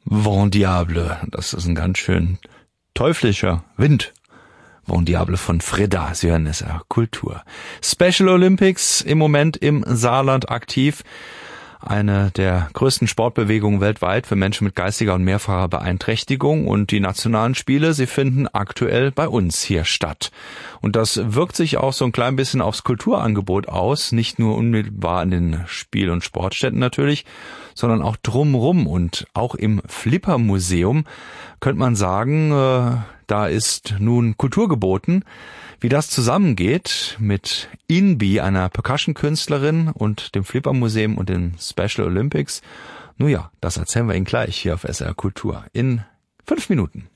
Vent Diable, das ist ein ganz schön teuflischer Wind. Vent Diable von Freda, Sie hören es, Kultur. Special Olympics im Moment im Saarland aktiv. Eine der größten Sportbewegungen weltweit für Menschen mit geistiger und mehrfacher Beeinträchtigung, und die nationalen Spiele, sie finden aktuell bei uns hier statt. Und das wirkt sich auch so ein klein bisschen aufs Kulturangebot aus, nicht nur unmittelbar an den Spiel- und Sportstätten natürlich, sondern auch drumrum, und auch im Flipper-Museum könnte man sagen, da ist nun Kultur geboten. Wie das zusammengeht mit Inbi, einer Percussion-Künstlerin, und dem Flipper-Museum und den Special Olympics, nun ja, das erzählen wir Ihnen gleich hier auf SR Kultur in 5 Minuten.